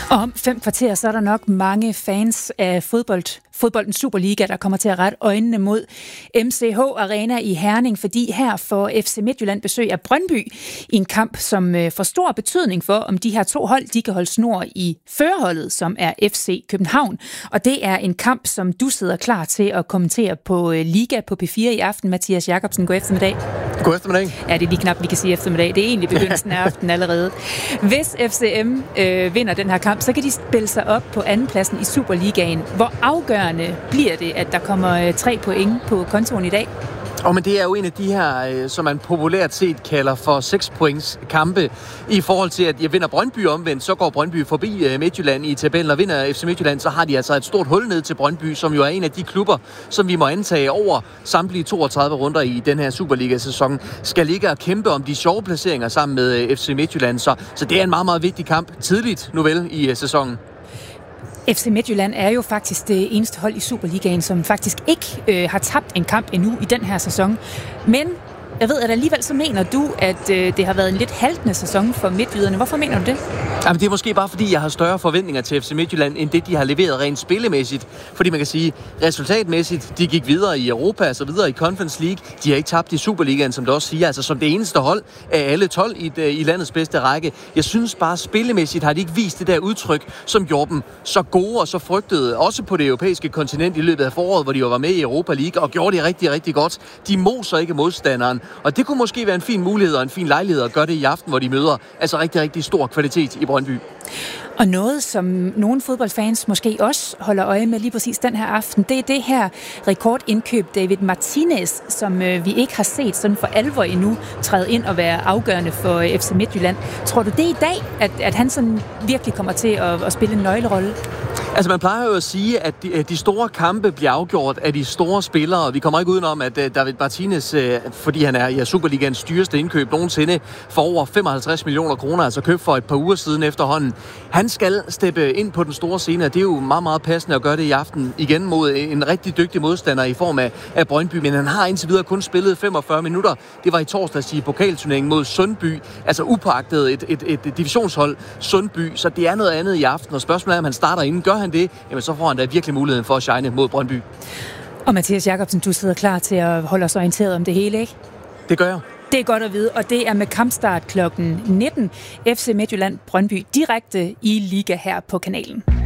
Og om 5 kvarter, så er der nok mange fans af fodboldens Superliga, der kommer til at rette øjnene mod MCH Arena i Herning, fordi her får FC Midtjylland besøg af Brøndby i en kamp, som får stor betydning for, om de her to hold, de kan holde snor i førerholdet, som er FC København. Og det er en kamp, som du sidder klar til at kommentere på Liga på P4 i aften. Mathias Jacobsen, god eftermiddag. God eftermiddag. Ja, det er lige knap, vi kan sige eftermiddag. Det er egentlig begyndelsen af aftenen allerede. Hvis FCM vinder den her kamp, så kan de spille sig op på andenpladsen i Superligaen. Hvor afgørende bliver det, at der kommer 3 point på kontoen i dag? Men det er jo en af de her, som man populært set kalder for 6 points kampe. I forhold til, at jeg vinder Brøndby omvendt, så går Brøndby forbi Midtjylland i tabellen, og vinder FC Midtjylland, så har de altså et stort hul ned til Brøndby, som jo er en af de klubber, som vi må antage over samtlige 32 runder i den her Superliga-sæson, skal ligge og kæmpe om de sjove placeringer sammen med FC Midtjylland. Så det er en meget, meget vigtig kamp tidligt nu vel i sæsonen. FC Midtjylland er jo faktisk det eneste hold i Superligaen, som faktisk ikke har tabt en kamp endnu i den her sæson. Men jeg ved, at alligevel så mener du, at det har været en lidt haltende sæson for midtjyderne. Hvorfor mener du det? Jamen, det er måske bare fordi, jeg har større forventninger til FC Midtjylland, end det, de har leveret rent spillemæssigt. Fordi man kan sige, resultatmæssigt, de gik videre i Europa og så videre i Conference League. De har ikke tabt i Superligaen, som det også siger. Altså som det eneste hold af alle 12 i landets bedste række. Jeg synes bare, spillemæssigt har de ikke vist det der udtryk, som gjorde dem så gode og så frygtede. Også på det europæiske kontinent i løbet af foråret, hvor de jo var med i Europa League og gjorde det rigtig, rigtig godt. De moser ikke modstanderen. Og det kunne måske være en fin mulighed og en fin lejlighed at gøre det i aften, hvor de møder altså rigtig, rigtig stor kvalitet i Brøndby. Og noget, som nogle fodboldfans måske også holder øje med lige præcis den her aften, det er det her rekordindkøb David Martinez, som vi ikke har set sådan for alvor endnu træde ind og være afgørende for FC Midtjylland. Tror du det i dag, at han sådan virkelig kommer til at spille en nøglerolle? Altså man plejer jo at sige, at de store kampe bliver afgjort af de store spillere. Vi kommer ikke udenom, at David Martinez, fordi han er Superligans dyreste indkøb nogensinde, for over 55 millioner kroner, altså købt for et par uger siden efterhånden. Han skal steppe ind på den store scene, og det er jo meget, meget passende at gøre det i aften igen mod en rigtig dygtig modstander i form af Brøndby. Men han har indtil videre kun spillet 45 minutter. Det var i torsdags i pokalturneringen mod Sundby, altså upåagtet et divisionshold Sundby. Så det er noget andet i aften, og spørgsmålet er, om han starter inden. Gør han det, jamen så får han da virkelig muligheden for at shine mod Brøndby. Og Mathias Jacobsen, du sidder klar til at holde os orienteret om det hele, ikke? Det gør jeg. Det er godt at vide, og det er med kampstart kl. 19. FC Midtjylland Brøndby direkte i Liga her på kanalen.